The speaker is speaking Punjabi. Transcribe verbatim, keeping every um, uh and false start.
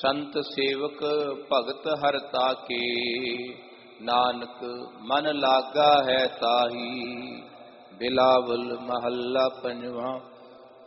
ਸੰਤ ਸੇਵਕ ਭਗਤ ਹਰ ਤਾਕੇ, ਨਾਨਕ ਮਨ ਲਾਗਾ ਹੈ ਤਾਹੀ। ਬਿਲਾਵਲ ਮਹੱਲਾ ਪੰਜਵਾਂ।